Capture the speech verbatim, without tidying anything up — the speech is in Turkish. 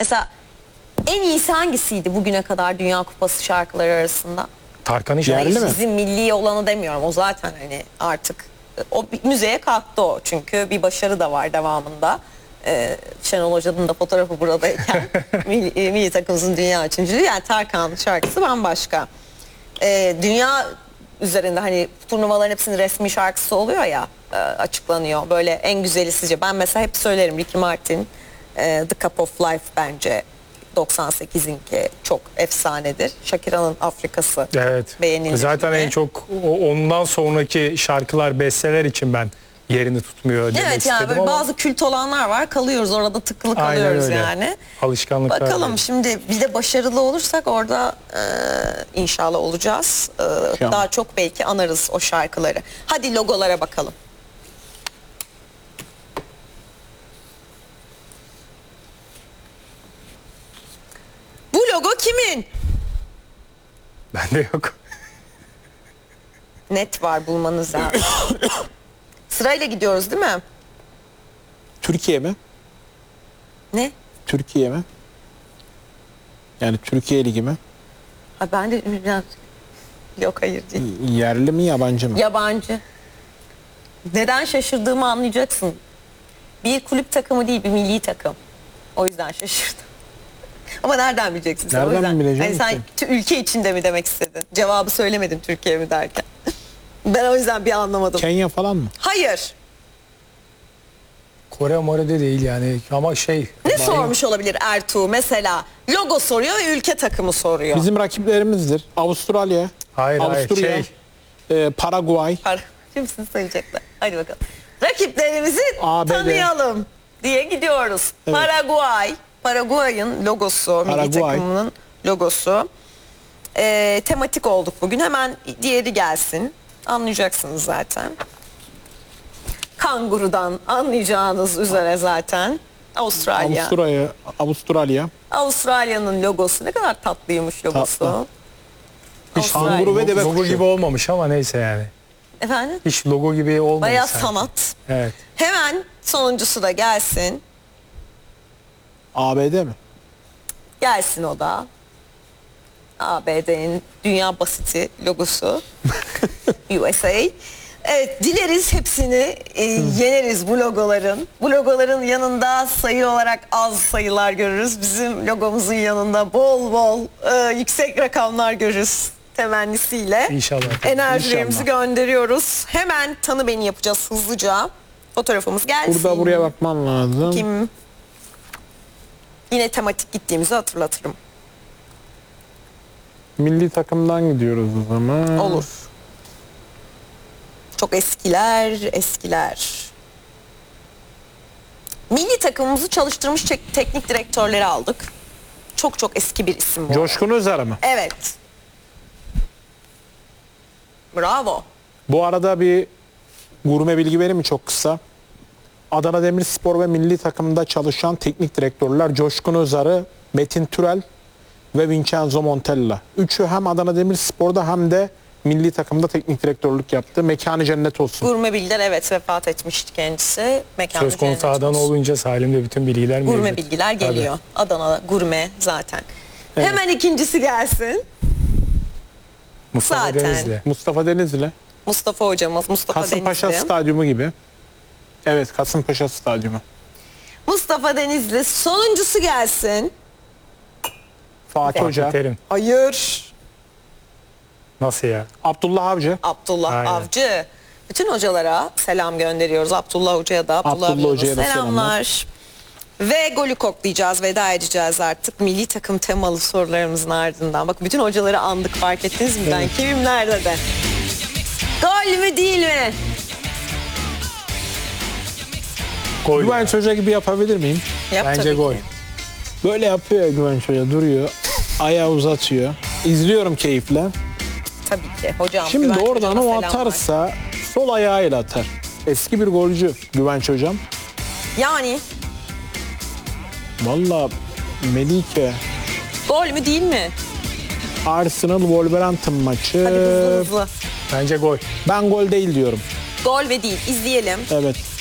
Mesela en iyisi hangisiydi bugüne kadar Dünya Kupası şarkıları arasında? Tarkan'ın Yani şarkısı mı? bizim milli olanı demiyorum. O zaten hani artık o bir müzeye kalktı o. Çünkü bir başarı da var devamında. Ee, Şenol Hoca'nın da fotoğrafı buradayken milli, milli takımımızın dünya üçüncülüğü. Yani Tarkan'ın şarkısı bambaşka. Ee, dünya üzerinde hani turnuvaların hepsinin resmi şarkısı oluyor ya, e, açıklanıyor. Böyle en güzeli sizce? Ben mesela hep söylerim Ricky Martin, e, The Cup of Life bence doksan sekizinki çok efsanedir. Shakira'nın Afrika'sı Evet. beğenilir. Zaten yine. en çok o- ondan sonraki şarkılar, besteler için ben yerini tutmuyor demek Evet yani istedim böyle ama bazı kült olanlar var, kalıyoruz orada, tıkılı aynen kalıyoruz öyle. yani. Alışkanlıklar. Bakalım böyle. şimdi bir de başarılı olursak orada e, inşallah olacağız. E, İnşallah. daha çok belki anarız o şarkıları. Hadi logolara bakalım. Bu logo kimin? Bende yok. Net var, bulmanız lazım. Sırayla gidiyoruz değil mi? Türkiye mi? Ne? Türkiye mi? Yani Türkiye Ligi mi? Ay ben de biraz... Yok, hayır değil. Yerli mi, yabancı mı? Yabancı. Neden şaşırdığımı anlayacaksın. Bir kulüp takımı değil, bir milli takım. O yüzden şaşırdım. Ama nereden bileceksin sen? O Nereden yüzden- bileceğim Hani sen tü- ülke içinde mi demek istedin? Cevabı söylemedin Türkiye mi derken. Ben o yüzden bir anlamadım. Kenya falan mı? Hayır. Kore More'de değil yani ama şey. Ne sormuş olabilir Ertuğ? Mesela logo soruyor ve ülke takımı soruyor. Bizim rakiplerimizdir. Avustralya, Hayır Avusturya, hayır şey. e, Paraguay. Par- Kimsin söyleyecekler? Hadi bakalım. Rakiplerimizi A B D. tanıyalım diye gidiyoruz. Evet. Paraguay. Paraguay'ın logosu, milli Paraguay. takımının logosu. Ee, tematik olduk bugün. Hemen diğeri gelsin. Anlayacaksınız zaten. Kangurudan anlayacağınız üzere zaten. Avustralya. Avustralya, Avustralya. Avustralya'nın logosu ne kadar tatlıymış logosu. Tatlı. Hiç Avustralya. kanguru ve deve logo kuşu. gibi olmamış ama neyse yani. Efendim? Hiç logo gibi olmamış. Bayağı sanki. sanat. Evet. Hemen sonuncusu da gelsin. A B D mi? Gelsin o da. A B D'nin Dünya Basiti logosu. U S A. Evet, dileriz hepsini e, yeneriz bu logoların. Bu logoların yanında sayı olarak az sayılar görürüz. Bizim logomuzun yanında bol bol e, yüksek rakamlar görürüz temennisiyle. İnşallah. Enerjilerimizi İnşallah. gönderiyoruz. Hemen tanı beni yapacağız hızlıca. Fotoğrafımız gelsin. Burada buraya bakman lazım. Kim? Yine tematik gittiğimizi hatırlatırım. Milli takımdan gidiyoruz o zaman. Olur. Çok eskiler, eskiler. Milli takımımızı çalıştırmış tek- teknik direktörleri aldık. Çok çok eski bir isim bu. Coşkun Özer mi? Evet. Bravo. Bu arada bir gurme bilgi vereyim mi çok kısa? Adana Demirspor ve milli takımda çalışan teknik direktörler Coşkun Özarı, Metin Türel ve Vincenzo Montella. Üçü hem Adana Demirspor'da hem de milli takımda teknik direktörlük yaptı. Mekanı cennet olsun. Gurme Bilgiler evet vefat etmişti kendisi. Mekanı Söz konusu cennet Adana olsun. olunca Salim'de bütün bilgiler Gurme mevcut. bilgiler geliyor. Adana gurme zaten. Evet. Hemen ikincisi gelsin. Mustafa Zaten. Denizli. Mustafa Denizli. Mustafa hocamız, Mustafa Kasımpaşa Denizli. Stadyumu gibi. Evet, Kasımpaşa Stadyumu. Mustafa Denizli. Sonuncusu gelsin. Fatih Fatih Hoca. Terim. Hayır. Nasıl ya? Abdullah Avcı. Abdullah Aynen. Avcı. Bütün hocalara selam gönderiyoruz. Abdullah Hoca'ya da, Abdullah, Abdullah Abdullah Hoca'ya da selamlar. Ve golü koklayacağız, veda edeceğiz artık. Milli takım temalı sorularımızın ardından. Bak bütün hocaları andık, fark ettiniz mi? Ben kimim nerede de. Gol mü değil mi? Gol. Güvenç Hoca gibi yapabilir miyim? Yap Bence tabii gol. ki. Böyle yapıyor ya Güvenç Hoca, duruyor. Ayağı uzatıyor. İzliyorum keyifle. Tabii ki hocam. Şimdi Güvenç oradan hocama o selamlar. atarsa sol ayağıyla atar. Eski bir golcü Güvenç Hocam. Yani Valla Melike, gol mü değil mi? Arsenal Wolverhampton maçı. Hadi hızlı hızlı. Bence gol. Ben gol değil diyorum. Gol ve değil. İzleyelim. Evet.